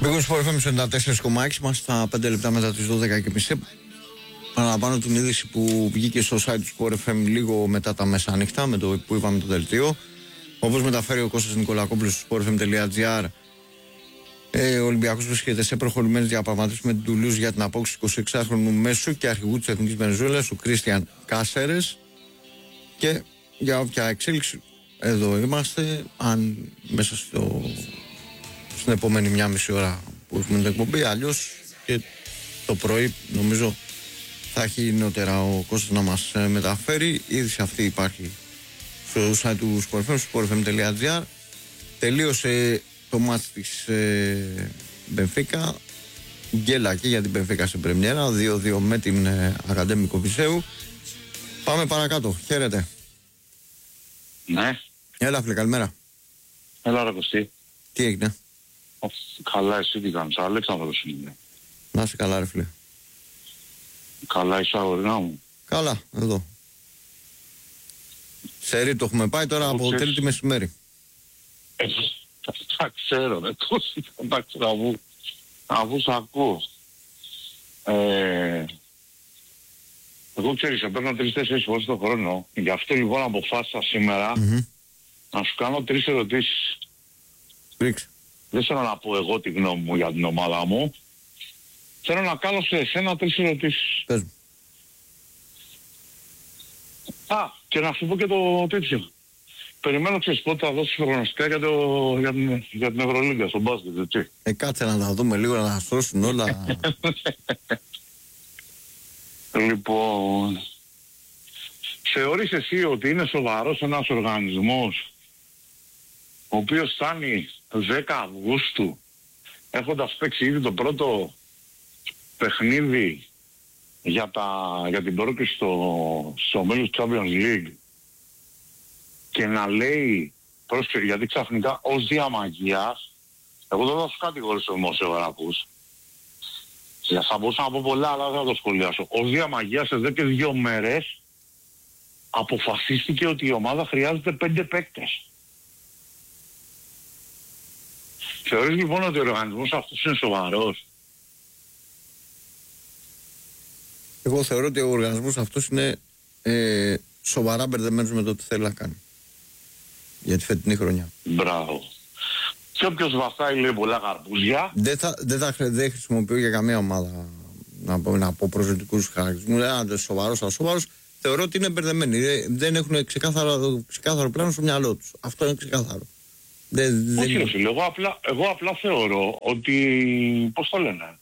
Μπήκαμε στο FM 94,6, μας στα 5 λεπτά μετά τις 12:30. Παραπάνω την είδηση που βγήκε στο site του Sport FM λίγο μετά τα μεσάνυχτα, με το που είπαμε το δελτίο. Όπως μεταφέρει ο Κώστας Νικολακόπουλος στο sportfm.gr, ο Ολυμπιακός βρίσκεται σε προχωρημένες διαπραγματεύσεις με την Τουλούζ για την απόκτηση 26χρονου μέσου και αρχηγού της Εθνικής Βενεζουέλας, του Κρίστιαν Κάσερες. Και για όποια εξέλιξη, εδώ είμαστε. Αν μέσα στην επόμενη μία μισή ώρα που έχουμε την εκπομπή, αλλιώς και το πρωί νομίζω θα έχει νεότερα ο Κώστας να μας μεταφέρει. Η είδηση αυτή υπάρχει στο site του Sport FM, sportfm.gr. Τελείωσε το μάτς της Μπενφίκα. Γκέλα και για την Μπενφίκα σε πρεμιέρα, 2-2 με την Ακαδέμικο Βυσσέου. Πάμε παρακάτω. Χαίρετε. Ναι. Έλα φίλε, καλημέρα. Έλα ρε Κωστή. Τι έγινε? Καλά, εσύ τι κάνεις? Αλέξανδρος είναι. Να είσαι καλά ρε φίλε. Καλά είσαι αγορινά μου? Καλά, εδώ. Σε ρίτο έχουμε πάει τώρα από τέλη τη μεσημέρι. Τα ξέρω ρε Κωστή, τα ξέρω αφού σ' ακούω. Εγώ ξέρεις, παίρνω 3-4 φορές το χρόνο. Γι' αυτό λοιπόν αποφάσισα σήμερα να σου κάνω 3 ερωτήσεις. Ρίξε. Δεν θέλω να πω εγώ τη γνώμη μου για την ομάδα μου. Θέλω να κάνω σε εσένα 3 ερωτήσεις. Πες μου. Και να σου πω και το τέτοιο. Περιμένω, ξέρεις, πότε θα δώσεις προγνωστικά για την Ευρωλίγκα στο μπάσκετ, έτσι. Κάτσε να τα δούμε λίγο, να τα σώσουν όλα. Λοιπόν, θεωρείς εσύ ότι είναι σοβαρός ένας οργανισμός ο οποίος φτάνει 10 Αυγούστου έχοντας παίξει ήδη το πρώτο παιχνίδι για την πρόκληση στο μέλλον του Champions League και να λέει, πρόσεχε, γιατί ξαφνικά ως διαμαγείας, εγώ δεν θα σου κατηγορήσω δημοσιογράφους, θα μπορούσα να πω πολλά αλλά δεν θα το σχολιάσω, ως διαμαγείας σε 2 μέρες αποφασίστηκε ότι η ομάδα χρειάζεται 5 παίκτες. Θεωρείς λοιπόν ότι ο οργανισμός αυτός είναι σοβαρός? Εγώ θεωρώ ότι ο οργανισμός αυτός είναι σοβαρά μπερδεμένος με το τι θέλει να κάνει για τη φετινή χρονιά. Μπράβο. Και όποιος βαστάει λέει πολλά καρπούζια. Δεν χρησιμοποιώ για καμία ομάδα να πω προσωπικούς χαρακτηρισμούς. Αν είναι σοβαρός, ασόβαρος, θεωρώ ότι είναι μπερδεμένοι. Δεν έχουν ξεκάθαρο πλάνο στο μυαλό τους. Αυτό είναι ξεκάθαρο. Όχι ρε φίλε, εγώ απλά θεωρώ ότι, πώς το λένε,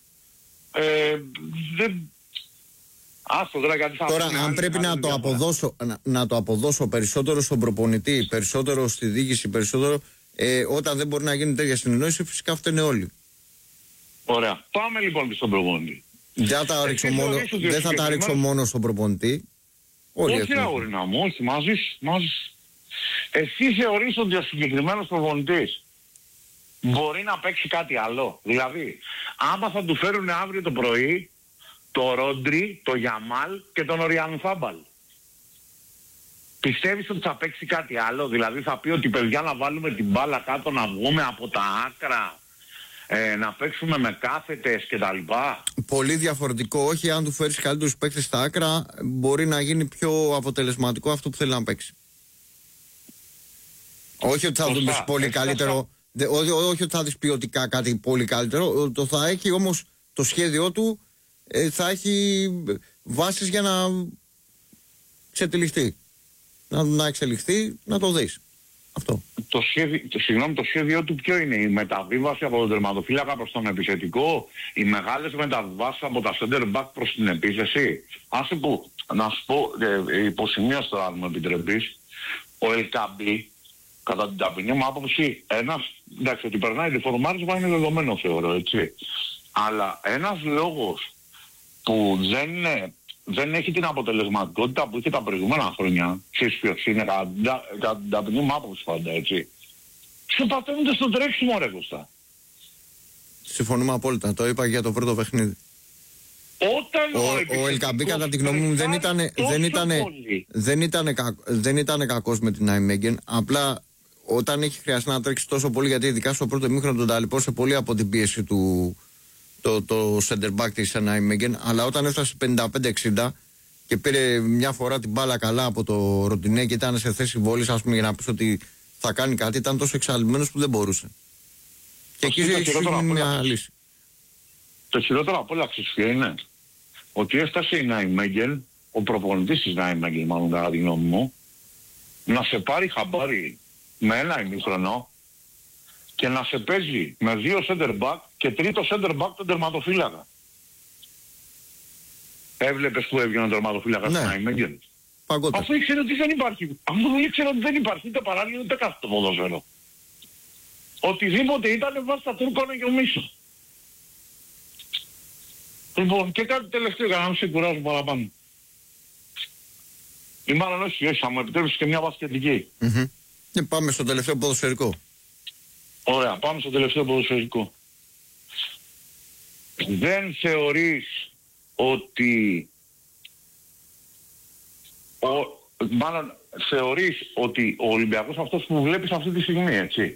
Τώρα αν πρέπει να το αποδώσω περισσότερο στον προπονητή, περισσότερο στη διοίκηση, περισσότερο όταν δεν μπορεί να γίνει τέτοια συνεννόηση, φυσικά αυτό είναι όλοι. Ωραία. Πάμε λοιπόν και στον προπονητή. Δεν θα τα ρίξω μόνο στον προπονητή. Όχι αγόρινα μου, όχι, μαζί. Εσύ θεωρείς ότι ο συγκεκριμένος προπονητής μπορεί να παίξει κάτι άλλο? Δηλαδή, άμα θα του φέρουν αύριο το πρωί το Ρόντρι, το Γιαμάλ και τον Οριάν Φάμπαλ, πιστεύεις ότι θα παίξει κάτι άλλο? Δηλαδή θα πει ότι παιδιά να βάλουμε την μπάλα κάτω, να βγούμε από τα άκρα, να παίξουμε με κάθετες κτλ. Πολύ διαφορετικό, όχι. Αν του φέρεις καλύτερους παίκτες στα άκρα, μπορεί να γίνει πιο αποτελεσματικό αυτό που θέλει να παίξει. Όχι ότι θα του πεις πολύ καλύτερο, όχι ότι θα δεις ποιοτικά κάτι πολύ καλύτερο, το θα έχει όμως το σχέδιό του, θα έχει βάσεις για να ξετυλιχθεί, να εξελιχθεί, να το δεις. Αυτό. Το σχέδιό του ποιο είναι? Η μεταβίβαση από τον τερματοφύλακα προς τον επιθετικό, οι μεγάλες μεταβιβάσεις από τα center back προς την επίθεση? Να σου πω, υποσημείως τώρα αν μου επιτρέπεις, ο Ελκαμπή, κατά την ταπεινή μου άποψη, εντάξει, ότι περνάει τη φορμάρισμα είναι δεδομένο θεωρώ, έτσι. Αλλά ένας λόγος που δεν έχει την αποτελεσματικότητα που είχε τα προηγούμενα χρόνια, ξέρεις ποιος είναι, κατά την ταπεινή μου άποψη πάντα, έτσι. Ξεπατώνεται στο τρέξιμο ρε Κώστα. Συμφωνούμε απόλυτα, το είπα για το πρώτο παιχνίδι. Ο Ελκαμπή κατά τη γνώμη μου δεν ήταν κακός με την Νάιμέγγεν, απλά όταν έχει χρειαστεί να τρέξει τόσο πολύ, γιατί ειδικά στο πρώτο ημίχρονο τον ταλαιπώρησε πολύ από την πίεση του το center back της Νάιμεγγεν, αλλά όταν έφτασε 55-60 και πήρε μια φορά την μπάλα καλά από το Ροντινέ και ήταν σε θέση βόλης, ας πούμε, για να πεις ότι θα κάνει κάτι, ήταν τόσο εξαλειμμένος που δεν μπορούσε. Και εκεί έχει μια λύση. Το χειρότερο από όλα, ξέρεις ποιο είναι? Ότι έφτασε η Νάιμεγγεν, ο προπονητής της Νάιμεγγεν, μάλλον κατά τη γνώμη μου, να σε πάρει χαμπάρι με ένα ημίχρονο και να σε παίζει με 2 center back και τρίτο center back τον τερματοφύλακα. Έβλεπες που έβγαινε ο τερματοφύλακας στην Νάιμεγγεν? Αφού ήξερε ότι δεν υπάρχει. Αφού ήξερε ότι δεν υπάρχει ούτε παράλληλο ούτε κάθε το ποδόσφαιρο. Οτιδήποτε ήταν βάσει τα Τούρκονα και ο Μίσο. Λοιπόν, και κάτι τελευταίο για να μην σε κουράζω παραπάνω. Ή μάλλον όχι, θα μου επιτρέψεις και μια μπασκετική. Και πάμε στο τελευταίο ποδοσφαιρικό. Ωραία, πάμε στο τελευταίο ποδοσφαιρικό. Δεν θεωρείς ότι... μάλλον θεωρείς ότι ο Ολυμπιακός αυτός που βλέπεις αυτή τη στιγμή, έτσι.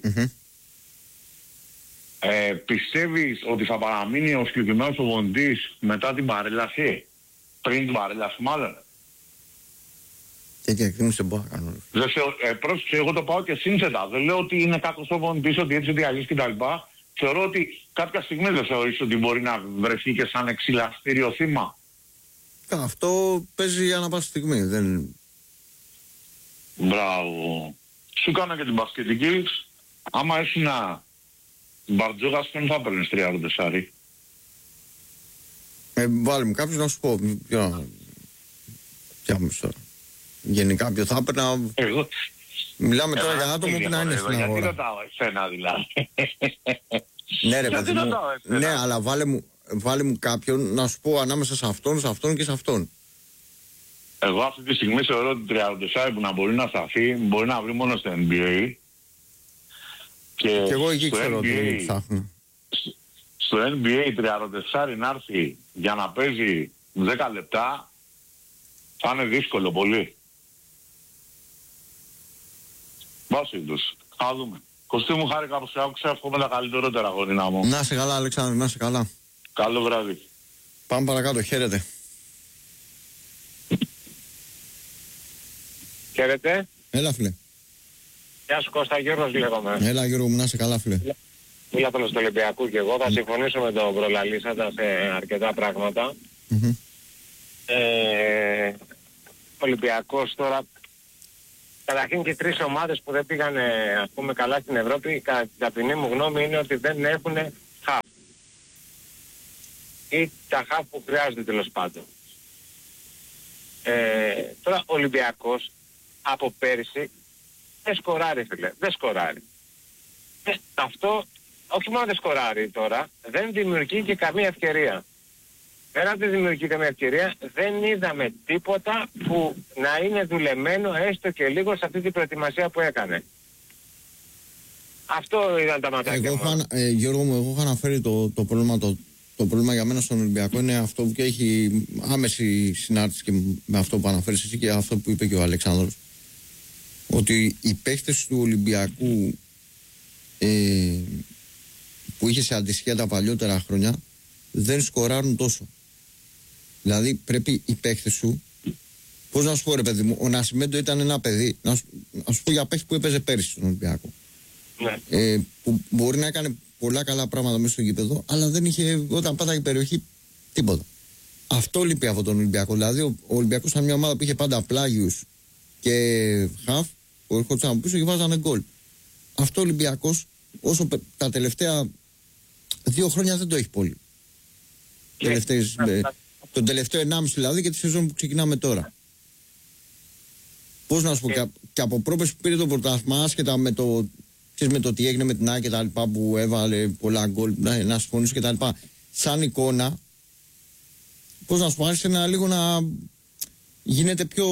Πιστεύεις ότι θα παραμείνει ο συγκεκριμένος προπονητής μετά την παρέλαση? Πριν την παρέλαση μάλλον? Και εκτίμησε μπορώ να κάνω. Πρόσεξε, εγώ το πάω και σύνθετα. Δεν λέω ότι είναι κάποιος προπονητής, ότι έτσι, ότι αλλιώς κτλ. Θεωρώ ότι κάποια στιγμή δεν θεωρείς ότι μπορεί να βρεθεί και σαν εξηλαστήριο θύμα? Αυτό παίζει ανά πάσα στιγμή. Δεν... Μπράβο. Σου κάνω και την μπασκετική. Άμα ήσουν να Μπαρτζόγας, δεν θα παίρνεις 34. Βάλε μου κάποιος να σου πω. Ποια μου τώρα. Γενικά ποιο θα έπαιρνα. Μιλάμε τώρα για άτομο που να είναι στην αγορά. Γιατί ρωτάω εσένα δηλαδή? Ναι ρε παιδί μου. Ναι, αλλά βάλε μου κάποιον να σου πω ανάμεσα σε αυτόν και σε αυτόν. Εγώ αυτή τη στιγμή θεωρώ ότι 34 που να μπορεί να σταθεί μπορεί να βρει μόνο στο NBA. Και εγώ εκεί ξέρω ότι ψάχνω. Στο NBA 34 να έρθει για να παίζει 10 λεπτά θα είναι δύσκολο πολύ. Βάσιλος, θα δούμε. Κωστή μου, χάρηκα που σε άκουσα, εύχομαι τα καλύτερότερα, γονίνα μου. Να σε καλά, Αλέξανδρε, να σε καλά. Καλό βράδυ. Πάμε παρακάτω, χαίρετε. Χαίρετε. Έλα, φίλε. Γεια σου Κώστα, Γιώργος λέγομαι. Έλα Γιώργο μου, να σε καλά, φίλε. Μίλα τον στο Ολυμπιακού και εγώ θα συμφωνήσω με τον προλαλήσαντα σε αρκετά πράγματα. Ολυμπιακός τώρα, καταρχήν και 3 ομάδες που δεν πήγαν ας πούμε καλά στην Ευρώπη, κατά την ταπεινή μου γνώμη είναι ότι δεν έχουν χαφ. Ή τα χαφ που χρειάζονται τέλος πάντων. Τώρα ο Ολυμπιακός από πέρυσι δεν σκοράρει φίλε, δεν σκοράρει. Αυτό όχι μόνο δεν σκοράρει τώρα, δεν δημιουργεί και καμία ευκαιρία. Πέρα από τη δημιουργεί καμία ευκαιρία, δεν είδαμε τίποτα που να είναι δουλεμένο έστω και λίγο σε αυτή την προετοιμασία που έκανε. Αυτό ήταν τα ματάκια μου. Γιώργο μου, εγώ είχα αναφέρει το πρόβλημα, το πρόβλημα για μένα στον Ολυμπιακό είναι αυτό που έχει άμεση συνάρτηση και με αυτό που αναφέρεις εσύ και αυτό που είπε και ο Αλεξάνδρος. Ότι οι παίχτες του Ολυμπιακού που είχε σε αντισχέτα τα παλιότερα χρόνια δεν σκοράρουν τόσο. Δηλαδή πρέπει οι παίχτες σου, πώς να σου πω ρε παιδί μου, ο Νασιμέντο ήταν ένα παιδί, να σου πω για παίχτη που έπαιζε πέρυσι στον Ολυμπιακό. Ναι. Που μπορεί να έκανε πολλά καλά πράγματα μέσα στο γήπεδο, αλλά δεν είχε όταν πάταγε περιοχή τίποτα. Αυτό λείπει από τον Ολυμπιακό. Δηλαδή ο Ολυμπιακός ήταν μια ομάδα που είχε πάντα πλάγιους και χαφ, που έρχονταν από πίσω και βάζανε γκολ. Αυτό ο Ολυμπιακός, όσο τα τελευταία 2 χρόνια δεν το έχει πολύ. Τον τελευταίο 1,5 δηλαδή και τη σεζόν που ξεκινάμε τώρα. Πώς να σου πω, και από πρόπες που πήρε το πρωτάθλημα, άσχετα με το τι έγινε με την ΑΕΚ και τα λοιπά, που έβαλε πολλά γκολ, να συμφωνήσω και τα λοιπά. Σαν εικόνα, πώς να σου πω, άρχισε λίγο να γίνεται πιο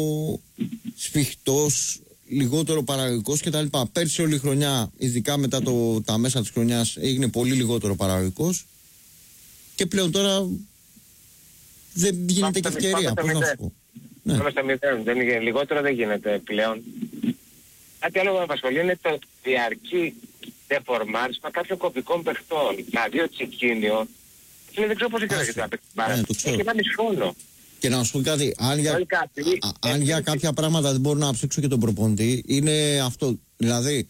σφιχτός, λιγότερο παραγωγικός κτλ. Πέρσι όλη η χρονιά, ειδικά μετά τα μέσα της χρονιάς, έγινε πολύ λιγότερο παραγωγικός και πλέον τώρα δεν γίνεται και ευκαιρία. Πώς να σου πω. Πάμε στα 0. Λιγότερο δεν γίνεται πλέον. Κάτι άλλο που με απασχολεί είναι το διαρκή δεφορμάρισμα κάποιων κωδικών παιχτών. Δηλαδή ο Τσικίνιο, δεν ξέρω πώς έχει να παίξει μπάλα. Έχει ένα μισχόνο. Και να σου πω κάτι, αν για κάποια πράγματα δεν μπορώ να ψήξω και τον προπονητή, είναι αυτό. Δηλαδή,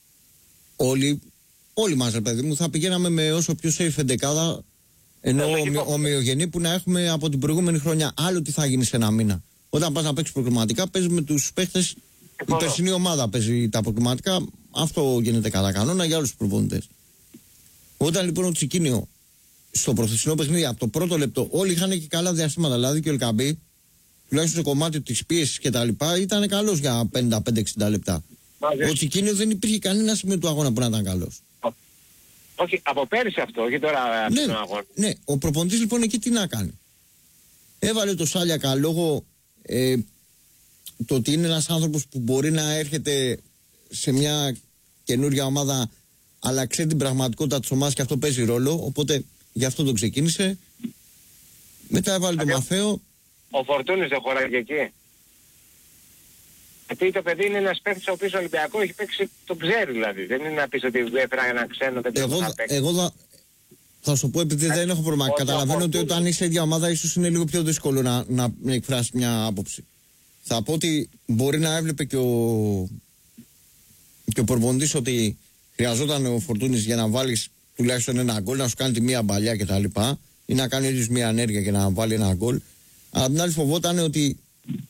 όλοι μας, ρε παιδί μου, θα πηγαίναμε με όσο πιο safe εντεκάδα, ενώ ομοιογενή που να έχουμε από την προηγούμενη χρονιά. Άλλο τι θα γίνει σε ένα μήνα. Όταν πας να παίξεις προκριματικά, παίζεις με τους παίχτες. Η περσινή ομάδα παίζει τα προκριματικά. Αυτό γίνεται κατά κανόνα για όλους τους προπονητές. Όταν λοιπόν ο Τσικίνιο στο προθεσινό παιχνίδι από το πρώτο λεπτό όλοι είχαν και καλά διαστήματα. Δηλαδή και ο Ελκαμπή, τουλάχιστον στο κομμάτι της πίεσης και τα λοιπά, ήταν καλός για 55-60 λεπτά. Ο Τσικίνιο δεν υπήρχε κανένα σημείο του αγώνα που να ήταν καλός. Όχι, από πέρυσι αυτό, όχι τώρα ναι, στον αγώνα. Ναι, ο προπονητής λοιπόν εκεί τι να κάνει. Έβαλε το Σάλιακα λόγω το ότι είναι ένας άνθρωπος που μπορεί να έρχεται σε μια καινούργια ομάδα, αλλά ξέρει την πραγματικότητα της ομάδας και αυτό παίζει ρόλο. Οπότε γι' αυτό το ξεκίνησε. Μετά έβαλε τον Μαθαίο. Ο Φορτούνης δεν χωράει και εκεί. Γιατί το παιδί είναι ένας παίκτης ο οποίος Ολυμπιακό έχει παίξει, το ξέρει δηλαδή. Δεν είναι να πεις ότι έφερα ένα ξένο, δεν πρέπει να παίξει. Εγώ θα σου πω, επειδή δεν έχω πρόβλημα. Καταλαβαίνω ότι όταν είσαι ίδια ομάδα ίσως είναι λίγο πιο δύσκολο να εκφράσει μια άποψη. Θα πω ότι μπορεί να έβλεπε και ο προπονητής ότι χρειαζόταν ο Φορτούνης για να βάλεις τουλάχιστον ένα γκολ, να σου κάνει τη μία μπαλιά κτλ. Ή να κάνει ίδιος μία ενέργεια και να βάλει ένα γκολ. Αλλά απ' την άλλη φοβόταν ότι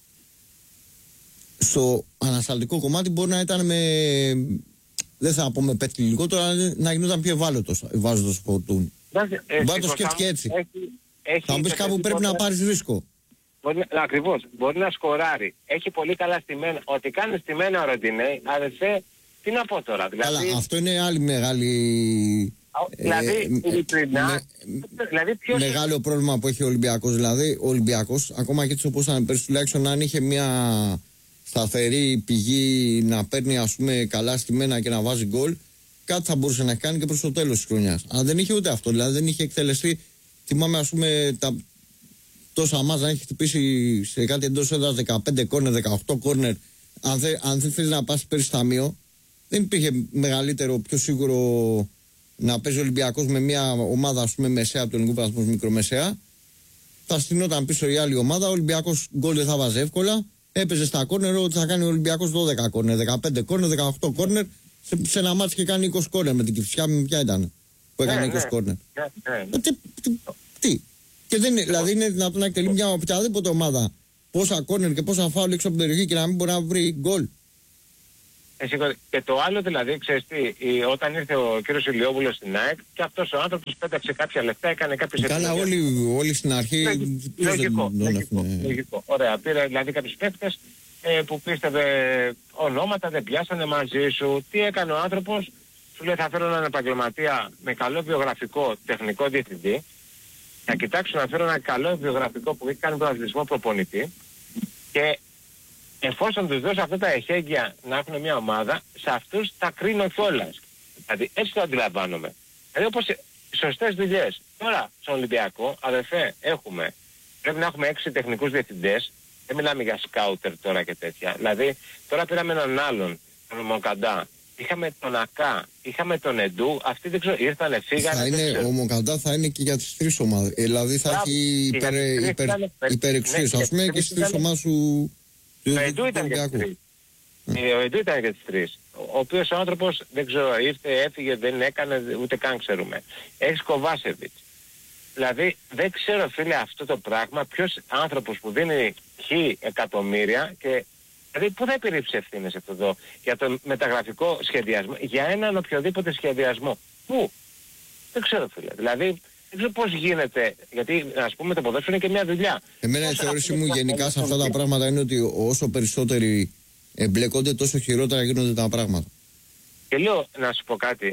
στο ανασταλτικό κομμάτι μπορεί να ήταν δεν θα πω με πέφτει λιγότερο, αλλά να γινόταν πιο ευάλωτος βάζοντας Φορτούνη. Μπορεί να το σκέφτηκε έτσι. Θα μου πεις κάπου πρέπει να πάρεις ρίσκο. Ακριβώς. Μπορεί να σκοράρει. Έχει πολύ καλά στημένα. Ότι κάνει στημένα ο Ροντινέη, αδερφέ, τι να πω τώρα. Δηλαδή, αλλά αυτό είναι άλλη μεγάλη. Δηλαδή, ειλικρινά. Μεγάλο πρόβλημα που έχει ο Ολυμπιακός. Δηλαδή, ο Ολυμπιακός, ακόμα και έτσι όπως ήταν πέρσι, τουλάχιστον αν είχε μια σταθερή πηγή να παίρνει ας πούμε καλά στημένα και να βάζει γκολ, κάτι θα μπορούσε να κάνει και προς το τέλος της χρονιάς. Αλλά δεν είχε ούτε αυτό. Δηλαδή, δεν είχε εκτελεστεί. Θυμάμαι ας πούμε τόσα μάτς να έχει χτυπήσει σε κάτι εντός έδρας 15 κόρνερ, 18 κόρνερ. Αν δεν θέλεις να πας πέρυσι ταμείο, δεν υπήρχε μεγαλύτερο, πιο σίγουρο να παίζει ο Ολυμπιακός με μια ομάδα ας πούμε μεσαία από τον ελληνικό βαθμό μικρομεσαία. Θα στυνόταν πίσω η άλλη ομάδα, ο Ολυμπιακός γκολ δεν θα βάζει εύκολα. Έπαιζε στα κόρνερ ότι θα κάνει ο Ολυμπιακός 12 κόρνερ, 15 κόρνερ, 18 κόρνερ. Σε ένα μάτς και κάνει 20 κόρνερ με την Κηφισιά, ποια ήταν που έκανε 20 κόρνερ. Τι. Και δεν είναι, δηλαδή είναι δυνατόν να εκτελεί μια οποιαδήποτε ομάδα πόσα κόρνερ και πόσα φάουλ έξω από την περιοχή και να μην μπορεί να βρει γκολ. Και το άλλο δηλαδή, ξέρεις τι, όταν ήρθε ο κύριος Ηλιόπουλος στην ΑΕΚ και αυτός ο άνθρωπος πέταξε κάποια λεφτά, έκανε κάποιες επιλογές. Καλά, όλοι στην αρχή. Λογικό. Ωραία, πήρε δηλαδή κάποιους παίκτες που πίστευε ονόματα, δεν πιάσανε μαζί σου. Τι έκανε ο άνθρωπος, σου λέει θα φέρω έναν επαγγελματία με καλό βιογραφικό τεχνικό διευθυντή. Να κοιτάξω να φέρω ένα καλό βιογραφικό που έχει κάνει πρωταθλητισμό προπονητή και εφόσον τους δώσω αυτά τα εχέγγυα να έχουν μια ομάδα, σε αυτούς τα κρίνω κιόλας. Δηλαδή έτσι το αντιλαμβάνομαι. Δηλαδή όπως σωστές δουλειές. Τώρα στον Ολυμπιακό, αδερφέ, πρέπει να έχουμε 6 τεχνικούς διευθυντές. Δεν μιλάμε για σκάουτερ τώρα και τέτοια. Δηλαδή τώρα πήραμε έναν άλλον, τον Μοκαντά. Είχαμε τον ΑΚΑ, είχαμε τον Εντού, αυτοί δεν ξέρω, ήρθανε, φύγανε. Ο Μοκαντά θα είναι και για τις 3 ομάδες. Δηλαδή θα έχει υπερεξουσίες, ας πούμε, και στις 3 ομάδες του. Ο Εντού ήταν για τις 3. Ο Εντού ήταν για τις 3. Ο οποίος ο άνθρωπος, δεν ξέρω, ήρθε, έφυγε, δεν έκανε, ούτε καν ξέρουμε. Έχεις Κοβάσεβιτς. Δηλαδή δεν ξέρω φίλε αυτό το πράγμα, ποιος άνθρωπος που δίνει εκατομμύρια και. Δηλαδή πού θα επιρρύψει ευθύνες αυτό εδώ για το μεταγραφικό σχεδιασμό, για έναν οποιοδήποτε σχεδιασμό. Πού? Δεν ξέρω φίλε. Δηλαδή δεν ξέρω πώς γίνεται, γιατί ας πούμε το ποδόσφαιρο είναι και μια δουλειά. Εμένα η θεώρηση μου γενικά σε αυτά τα πράγματα είναι ότι όσο περισσότεροι εμπλέκονται τόσο χειρότερα γίνονται τα πράγματα. Και λέω να σου πω κάτι,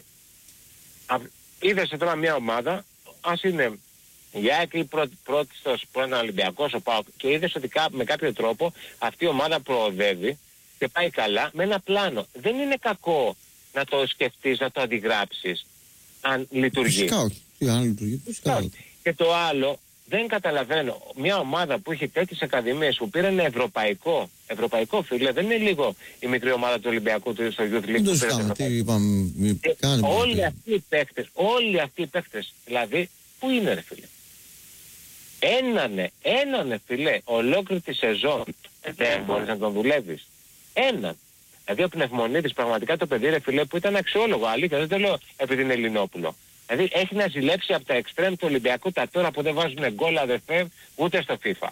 είδες τώρα μια ομάδα, ας είναι η ΑΕΚ ή πρώτη στο ένα Ολυμπιακός ο ΠΑΟΚ και είδες ότι με κάποιο τρόπο αυτή η ομάδα προοδεύει και πάει καλά με ένα πλάνο. Δεν είναι κακό να το σκεφτείς, να το αντιγράψεις αν λειτουργεί. Φυσικά όχι. Αν λειτουργεί, φυσικά όχι. Και το άλλο, δεν καταλαβαίνω μια ομάδα που έχει τέτοιες ακαδημίες που πήραν ευρωπαϊκό φίλε, δεν είναι λίγο η μικρή ομάδα του Ολυμπιακού του στο Youth League. Δεν το ζητάμε, τι είπαμε, όλοι αυτοί οι παίκτες, δηλαδή, πού είναι ρε φίλε. Έναν φίλε, ολόκληρη τη σεζόν, δεν μπορείς να τον δουλεύεις. Έναν. Δηλαδή ο Πνευμονίδης πραγματικά το παιδί ρε φίλε που ήταν αξιόλογο, αλήθεια, δεν το λέω επειδή είναι Ελληνόπουλο. Δηλαδή έχει να ζηλέψει από τα εξτρέμ του Ολυμπιακού τα τώρα που δεν βάζουν γκολ αδερφέ ούτε στο FIFA.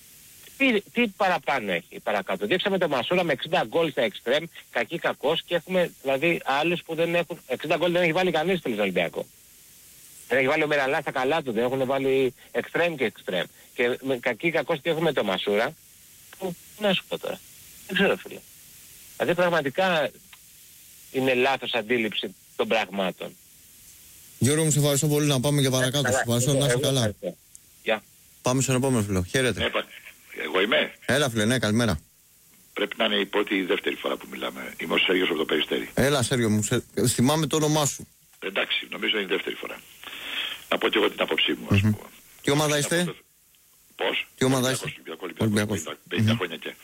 Τι παραπάνω έχει παρακάτω. Δείξαμε το Μασούρα με 60 γκολ στα εξτρέμ, κακός και έχουμε δηλαδή άλλους που δεν έχουν, 60 γκολ δεν έχει βάλει κανείς στον Ολυμπιακό. Δεν έχει βάλει ο Μεραλά στα καλά του, δεν έχουν βάλει εξτρέμ και εξτρέμ. Και με κακός τι έχουμε το Μασούρα, που να σου πω τώρα, δεν ξέρω φίλε. Δηλαδή πραγματικά είναι λάθος αντίληψη των πραγμάτων. Γιώργο μου, σε ευχαριστώ πολύ, να πάμε και παρακάτω. Σε ευχαριστώ, να είσαι καλά. Πάμε στον επόμενο φίλο. Χαίρετε. Εγώ είμαι. Έλα φίλε, ναι, καλημέρα. Πρέπει να είναι η πρώτη ή η δεύτερη φορά που μιλάμε. Είμαι ο Σέργιος από το Περιστέρι. Έλα Σέργιο μου, θυμάμαι το όνομά σου. Εντάξει, νομίζω είναι η δεύτερη φορά. Να πω και εγώ την άποψή μου, ας πούμε. Τι ομάδα είστε? Πώς? Τι ομάδα είστε? Ολυμπιακός. 50 χρόνια και.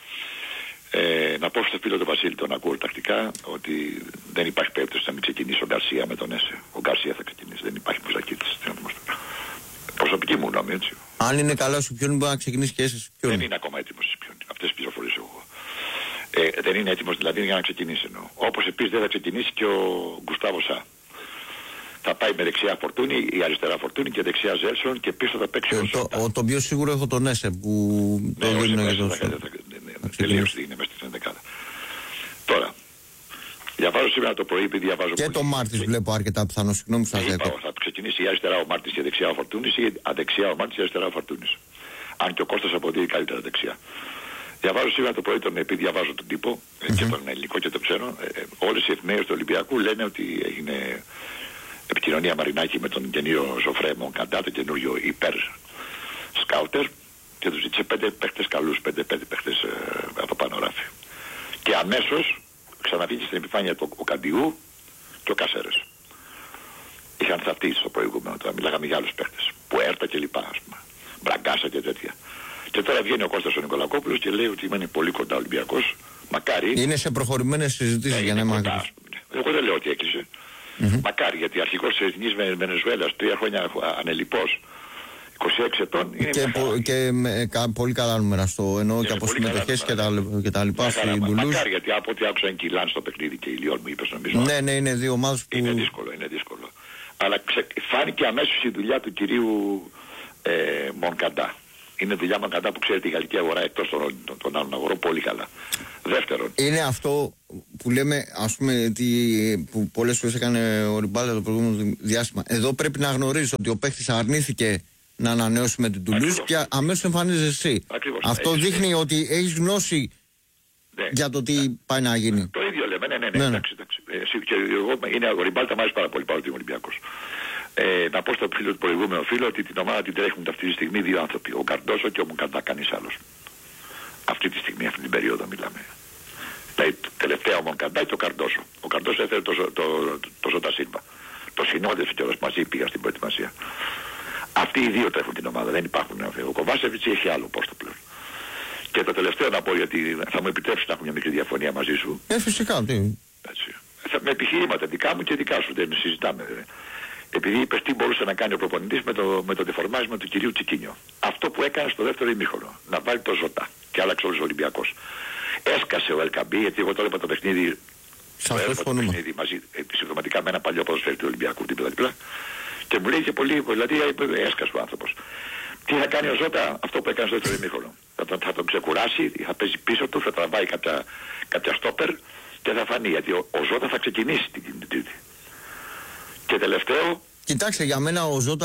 Να πω στο φίλο του Βασίλη, τον ακούω τακτικά, ότι δεν υπάρχει περίπτωση να μην ξεκινήσει ο Γκαρσία με τον Έσε. Ο Γκαρσία θα ξεκινήσει, δεν υπάρχει προσδοκίτηση. Προσωπική μου γνώμη, έτσι. Αν είναι καλά σου ποιον μπορεί να ξεκινήσει και Έσε. Δεν είναι ακόμα έτοιμος ποιον. Αυτές τις πληροφορίες έχω. Δεν είναι έτοιμος δηλαδή για να ξεκινήσει. Όπως επίσης δεν θα ξεκινήσει και ο Γκουστάβο Σα. Θα πάει με δεξιά Φορτούνη, η αριστερά Φορτούνη και δεξιά Ζέλσον και πίσω θα παίξει ο Ζώτα. Το πιο σίγουρο έχω τον Έσε που το δίνω για το τελείως είναι μέσα στην 11. Τώρα, διαβάζω σήμερα το πρωί, επειδή διαβάζω και το Μάρτις βλέπω αρκετά πιθανό, συγγνώμη που σας διακόπτω. Θα ξεκινήσει η αριστερά ο Μάρτις και δεξιά ο Φορτούνης ή αδεξιά ο Μάρτις και αριστερά ο Φορτούνης. Αν και ο Κώστας αποδίδει καλύτερα δεξιά. Διαβάζω σήμερα το πρωί, επειδή διαβάζω τον τύπο και τον ελληνικό και τον ξέρω, όλες οι εφημερίδες του Ολυμπιακού λένε ότι έγινε επικοινωνία Μαρινάκη με τον καινούριο Ζωφρέ Μονκαντά, τον καινούριο υπερ σκάουτερ, και τους ζήτησε 5 παίχτες καλούς, 5 παίχτες από πάνω ράφι. Και αμέσως ξαναβγήκε στην επιφάνεια ο Καντιού και ο Κασέρες. Είχαν θαυτεί στο προηγούμενο, τώρα μιλάγαμε για άλλους παίχτες. Πουέρτα και λοιπά, ας πούμε. Μπραγκάσα και τέτοια. Και τώρα βγαίνει ο Κώστας ο Νικολακόπουλος και λέει ότι είναι πολύ κοντά ο Ολυμπιακός. Μακάρι. Είναι σε προχωρημένες συζητήσεις για να είμαι ακριβώς. Εγώ δεν λέω ότι έκλεισε. Μακάρι, γιατί αρχηγός της Εθνικής Βενεζουέλας 3 χρόνια ανελιπώς. 26 ετών είναι πολύ καλά νούμερα στο εννοώ και από συμμετοχές και τα λοιπά στην Τουλούζ. Μακάρι, γιατί από ό,τι άκουσα είναι Κιλάν στο παιχνίδι και η Λιόν μου είπες νομίζω. Ναι, είναι δύο ομάδες που... Είναι δύσκολο. Αλλά φάνηκε αμέσως η δουλειά του κυρίου Μονκαντά. Είναι δουλειά Μονκαντά που ξέρει τη γαλλική αγορά εκτός των άλλων αγορών πολύ καλά. Δεύτερον. Είναι αυτό που λέμε, ας πούμε, που πολλές φορές έκανε ο Ριμπάλτα το προηγούμενο διάστημα. Εδώ πρέπει να γνωρίζεις ότι ο παίχτης αρνήθηκε να ανανεώσει με την Τουλούζ και αμέσως εμφανίζεσαι εσύ. Ακριβώς. Αυτό δείχνει ότι έχεις γνώση για το τι πάει να γίνει. Το ίδιο λέμε, ναι. Εντάξει. Και εγώ, ο Ριμπάλτα μου άρεσε πάρα πολύ, παρότι είμαι Ολυμπιακός. Να πω στο φίλο του προηγούμενου φίλο ότι την ομάδα την τρέχουν αυτή τη στιγμή 2 άνθρωποι. Ο Καρντόσο και ο Μονκαντά, κανείς άλλος. Αυτή τη στιγμή, αυτή την περίοδο μιλάμε. Δηλαδή τελευταία ο Μονκαντά και ο Καρντόσο. Ο Καρντόσο έφερε το Ζώτα Σίλβα. Το συνόδευσε κιόλας μαζί, πήγα στην προετοιμασία. Αυτοί οι δύο τρέχουν την ομάδα, δεν υπάρχουν. Ο Κοβάσεβιτς έχει άλλο πόστο πλέον. Και το τελευταίο να πω, γιατί θα μου επιτρέψει να έχω μια μικρή διαφωνία μαζί σου. Φυσικά, τι. Με επιχειρήματα δικά μου και δικά σου, δεν συζητάμε. Επειδή είπες τι μπορούσε να κάνει ο προπονητής με το δεφορμάρισμα του κυρίου Τσικίνιο. Αυτό που έκανε στο δεύτερο ημίχρονο, να βάλει το Ζώτα και άλλαξε όλος ο Ολυμπιακός. Έσκασε ο Ελκαμπή, γιατί εγώ το έλεγα το παιχνίδι. Μαζί συμπτωματικά με ένα παλιό ποδοσφαίρι του Ολυμπιακού δίπλα. Και μου λέει και πολύ, δηλαδή έσκασε ο άνθρωπος. Τι θα κάνει ο Ζώτα, αυτό που έκανε στο δεύτερο ημίχρονο. Θα τον ξεκουράσει, θα παίζει πίσω του, θα τραβάει κάποια στόπερ και θα φανεί. Γιατί ο Ζώτα θα ξεκινήσει την Τρίτη. Και τελευταίο. Κοιτάξτε, για μένα ο Ζώτα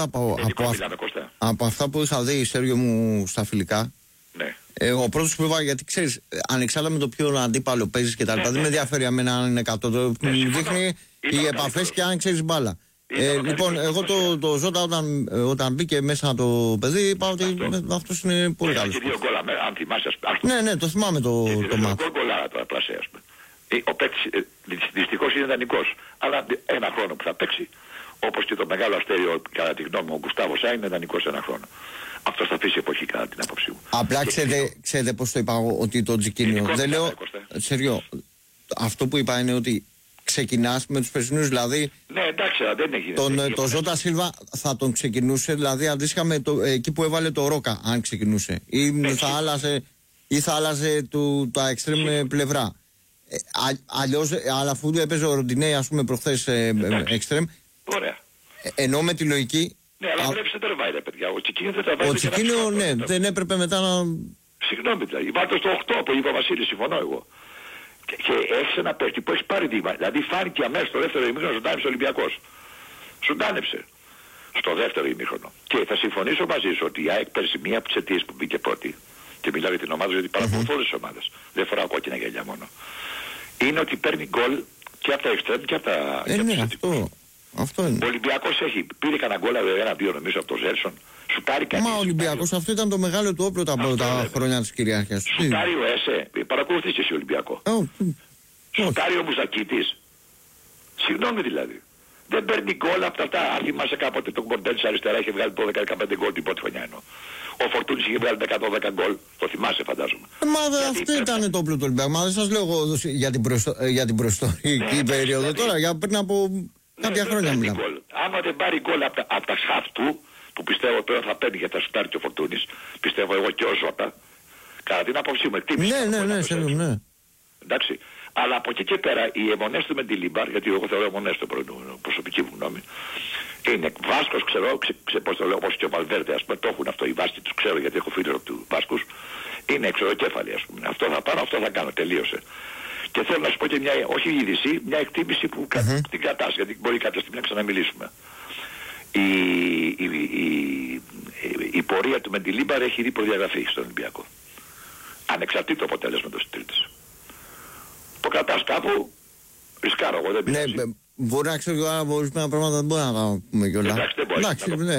από αυτά που είχα δει, Σέργιο μου, στα φιλικά. Ναι. Ο πρώτος που είπα, γιατί ξέρεις, ανεξάρτητα με το ποιο αντίπαλο παίζεις και τα λοιπά, δεν με ενδιαφέρει αμένα αν είναι 100. Δείχνει οι επαφές και αν ξέρεις μπάλα. Λοιπόν, εγώ το Ζώτα όταν μπήκε μέσα το παιδί, είπα ότι αυτός είναι πολύ καλός. Έχει 2 γκολ, αν θυμάσαι. Ναι, το θυμάμαι το μάτι. Ο γκολάρα τώρα πλασέ, ας πούμε. Ο παίκτης δυστυχώς είναι δανεικός, αλλά ένα χρόνο που θα παίξει, όπως και το μεγάλο αστέριο, κατά τη γνώμη μου, ο Γκουστάβο Σα είναι δανεικός 1 χρόνο. Αυτό θα αφήσει εποχή κατά την άποψή μου. Απλά ξέρετε πώς το είπα εγώ, ότι το Τζικίνιο. Δεν λέω. Σεριό, αυτό που είπα είναι ότι ξεκινάς με τους περσινούς, δηλαδή. Ναι, εντάξει, δεν έχει. Το Ζώτα Σίλβα θα τον ξεκινούσε, δηλαδή αντίστοιχα με εκεί που έβαλε το Ρόκα, αν ξεκινούσε. Ή θα άλλαζε τα εξτρέμ πλευρά. Αλλιώς, αλλά αφού έπαιζε ο Ροντινέι, ας πούμε, προχθές εξτρέμ. Ωραία. Ενώ με τη λογική. Ναι, αλλά πρέπει να τερβάει, ρε παιδιά. Ο Τσικίνιο δεν τραβάει. Ο Τσικίνιο, ναι, δεν έπρεπε μετά να. Συγγνώμη, δηλαδή. Βάλτε στο 8 που είπε ο Βασίλης, συμφωνώ εγώ. Και έχει ένα παίκτη που έχει πάρει δείγμα. Δηλαδή φάνηκε αμέσως στο δεύτερο ημίχρονο ζωντάνεψε ο Ολυμπιακός. Ζωντάνεψε στο δεύτερο ημίχρονο. Και θα συμφωνήσω μαζί σου ότι η ΑΕΚ πέρσι μία από τις αιτίες που μπήκε πρώτη, και μιλάω για την ομάδα γιατί παρακολουθώ όλες τις ομάδες, δεν φοράω κόκκινα γυαλιά μόνο, είναι ότι παίρνει γκολ και από τα εξτρέμ και από τα. Ναι, αυτό είναι. Ο Ολυμπιακός πήρε κανένα γκολ, ένα-δύο νομίζω από τον Ζέρσον. Σουτάρει κανείς. Μα ο Ολυμπιακός αυτό ήταν το μεγάλο του όπλο τα πρώτα χρόνια της κυριαρχίας. Σουτάρει ο ΕΣΕ, παρακολουθείς και εσύ Ολυμπιακό. Σουτάρει ο Μουζακίτης. Συγγνώμη δηλαδή. Δεν παίρνει γκολ από αυτά. Αν θυμάσαι κάποτε τον Κορντέλης αριστερά είχε βγάλει 12-15 γκολ την πρώτη χρονιά εννοώ. Ο Φορτούνης είχε βγάλει 110 γκολ. Το θυμάσαι φαντάζομαι. Μα αυτό ήταν το όπλο του Ολυμπιακού. Μα δεν σας λέω εγώ για την προϊστορική περίοδο τώρα, για πριν από κάποια χρόνια μιλάμε. Άμα δεν πάρει γκολ από τα σχάφ του, που πιστεύω τώρα θα παίρνει για τα σουτάρει και ο Φορτούνης, πιστεύω εγώ και ο Ζώτα, κατά την άποψή μου Ναι. Εντάξει. Αλλά από εκεί και πέρα οι αιμονές του Μεντιλίμπαρ, γιατί εγώ θεωρώ αιμονές του προσωπική μου γνώμη, είναι Βάσκος, ξέρω, πώς το λέω, όπως και ο Βαλβέρντε, ας πούμε, το έχουν αυτό οι Βάσκοι, τους ξέρω γιατί έχω φίλους του Βάσκους, είναι εξωδοκέφαλοι, ας πούμε. Αυτό θα πάρω, αυτό θα κάνω, τελείωσε. Και θέλω να σου πω και μια, όχι είδηση, μια εκτίμηση που την κρατάς, γιατί μπορεί κάποια στιγμή να ξαναμιλήσουμε. Η πορεία του Μεντιλίμπαρ έχει ήδη προδιαγραφεί στον Ολυμπιακό. Ανεξαρτήτω αποτέλεσματος της Τρίτης. Το κρατάς κάπου, ρισκάρω εγώ, δεν πειράζει. Ναι, μπορεί να ξέρω ότι ορισμένα πράγματα δεν μπορεί να τα πούμε κιόλας. Εντάξει, δεν μπορεί.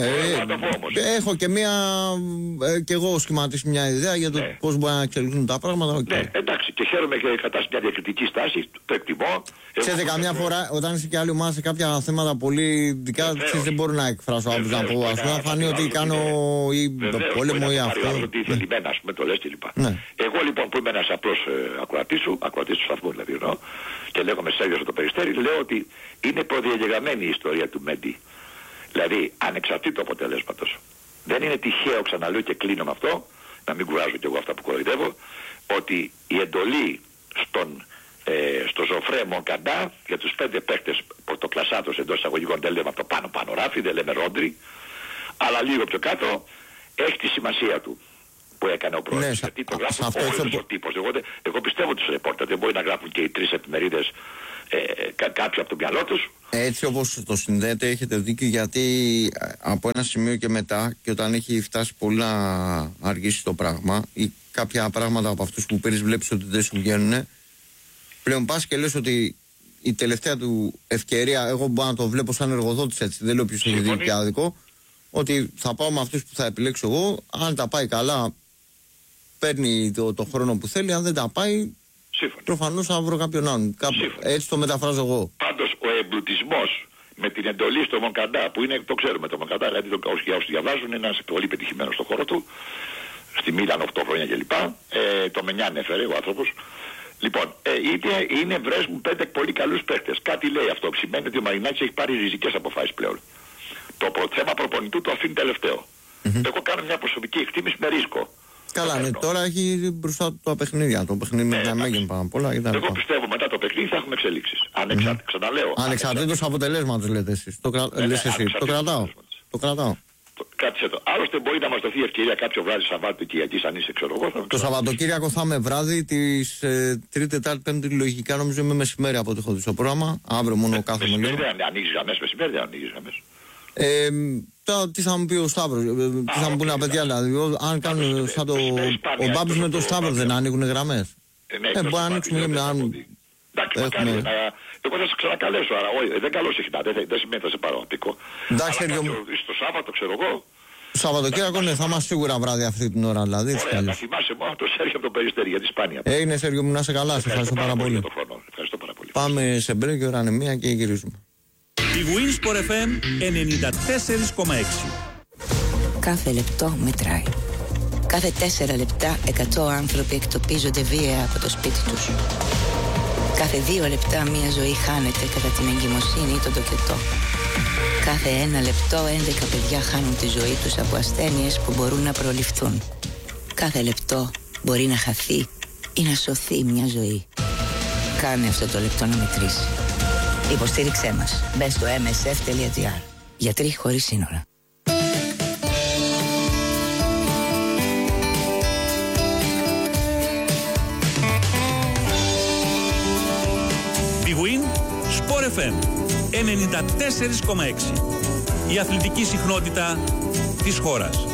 Έχω και κι εγώ σχηματίσει μια ιδέα για το πώς μπορεί να εξελιχθούν τα πράγματα. Ναι, εντάξει, και χαίρομαι και κατάσταση μια διακριτική στάση, το εκτιμώ. Ξέρετε, καμιά φορά όταν είσαι και άλλη ομάδα σε κάποια θέματα πολύ δικά, δεν μπορώ να εκφράσω άποψη να πω. Ας πούμε, να φανεί ότι κάνω ή πόλεμο ή αυτό. Ότι θελημένα, ας πούμε, το λες κλπ. Εγώ λοιπόν που είμαι ένας απλός ακροατής του σταθμού δηλαδή εννοώ, και λέγομαι Σέργιος το Περιστέρι, λέω ότι είναι προδιαγεγραμμένη η ιστορία του Μέντι. Δηλαδή, ανεξαρτήτω αποτελέσματος. Δεν είναι τυχαίο, ξαναλέω και κλείνω με αυτό, να μην κουράζω κι εγώ αυτά που κοροϊδεύω, ότι η εντολή στο Ζωφρέ Μονκαντά για τους 5 παίκτες πρωτοκλασσάτος εντός εισαγωγικών, δεν λέμε αυτό πάνω ράφι, δεν λέμε ρόντρι, αλλά λίγο πιο κάτω έχει τη σημασία του που έκανε ο πρόεδρος. Ναι, γιατί το γράφουν όλος ο τύπος. Εγώ πιστεύω τους ρεπόρτερ, δεν μπορεί να γράφουν και οι 3 εφημερίδες κάποιοι από το μυαλό τους. Έτσι όπως το συνδέετε έχετε δίκιο, γιατί από ένα σημείο και μετά, και όταν έχει φτάσει πολύ να αργήσει το πράγμα ή κάποια πράγματα από αυτούς που πήρες βλέπεις ότι δεν σου βγαίνουν, πλέον πας και λες ότι η τελευταία του ευκαιρία, εγώ μπορώ να το βλέπω σαν εργοδότης έτσι, δεν λέω ποιος έχει δίκιο και άδικο, ότι θα πάω με αυτούς που θα επιλέξω εγώ, αν τα πάει καλά παίρνει το χρόνο που θέλει, αν δεν τα πάει προφανώς θα βρω κάποιον άλλον. Έτσι το μεταφράζω εγώ. Πάντως ο εμπλουτισμός με την εντολή στο Μονκαντά, που είναι, το ξέρουμε το Μονκαντά, γιατί όσοι διαβάζουν είναι ένας πολύ πετυχημένος στο χώρο του, στη Μίλαν 8 χρόνια κλπ. Το Μενιάν έφερε ο άνθρωπος. Λοιπόν, είναι βρες μου 5 πολύ καλούς παίχτες. Κάτι λέει αυτό. Σημαίνει ότι ο Μαρινάκης έχει πάρει ριζικές αποφάσεις πλέον. Το θέμα προπονητού το αφήνει τελευταίο. Εγώ κάνω μια προσωπική εκτίμηση με ρίσκο. Καλά, ναι, τώρα έχει μπροστά του τα παιχνίδια. Το παιχνίδι με τα μέγεν πάνω απ' όλα. Εγώ πιστεύω μετά το παιχνίδι θα έχουμε εξελίξεις. Ξαναλέω. Ανεξαρτήτως αποτελέσματος λέτε εσείς. Το κρατάω. Το κρατάω. Κάτσε το. Άλλωστε μπορεί να μας δοθεί ευκαιρία κάποιο βράδυ Σαββάτου Κυριακής, αν είσαι ξέρω εγώ. Το Σαββατοκύριακο θα είμαι βράδυ, τις Τρίτη, Τετάρτη, Πέμπτη λογικά νομίζω είμαι μεσημέρι από ό,τι έχω δει στο πρόγραμμα. Αύριο μόνο κάθομαι λίγο. Δεν ανοίγεις γραμμές μεσημέρι, δεν ανοίγεις γραμμές. Τι θα μου πει ο Σταύρος, τι θα μου πούνε τα παιδιά, δηλαδή, αν κάνουν σαν ο Μπάμπης με το Σταύρο δεν ανοίγουν γραμμές. Μπορεί να ανοίξουν γραμμές. Εγώ θα σε ξανακαλέσω, αλλά δεν καλώ συχνά, δεν σημαίνει θα σε πάρω απικό. Εντάξει, στο Σάββατο ξέρω εγώ. Το Σαββατοκύριακο θα είμαστε σίγουρα βράδυ αυτή την ώρα, δηλαδή. Ωραία, να θυμάσαι μόνο το Σέργιο από το Περιστέρι για τη Σπάνια. Έγινε Σέργιο μου, να σε καλά, σε ευχαριστώ πάρα πολύ. Πάμε σε μπρέκ, η ώρα είναι 1 και γυρίζουμε. Η Winsport FM 94,6. Κάθε λεπτό μετράει. Κάθε 4 λεπτά 100 άνθρωποι εκτοπίζονται βία από το σπίτι τους. Κάθε 2 λεπτά μία ζωή χάνεται κατά την εγκυμοσύνη ή τον τοκετό. Κάθε 1 λεπτό 11 παιδιά χάνουν τη ζωή τους από ασθένειες που μπορούν να προληφθούν. Κάθε λεπτό μπορεί να χαθεί ή να σωθεί μια ζωή. Κάνε αυτό το λεπτό να μετρήσει. Υποστήριξέ μας. Μπες στο msf.gr. Γιατροί χωρίς σύνορα. Big Win, Sport FM 94,6. Η αθλητική συχνότητα της χώρας.